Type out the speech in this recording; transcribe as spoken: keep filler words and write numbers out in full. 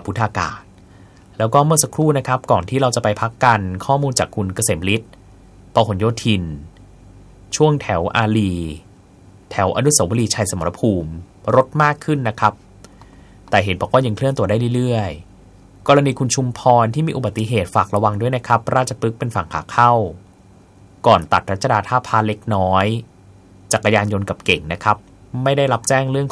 พุทธากาศแล้วก็เมื่อสักครู่นะครับก่อนที่เราจะไปพักกันข้อมูลจากคุณเกษมฤทธิ์พหลโยธินช่วงแถวอารีแถวอนุสาวรีย์ชัยสมรภูมิรถมากขึ้นนะครับแต่เห็นบอกว่ายังเคลื่อนตัวได้เรื่อยๆกรณีคุณชุมพรที่มีอุบัติเหตุฝากระวังด้วยนะครับราชพฤกษ์เป็นฝั่งขาเข้าก่อนตัดรัชดาท่าพระเล็กน้อยจักรยานยนต์กับเก่งนะครับไม่ได้รับแจ้งเรื่อง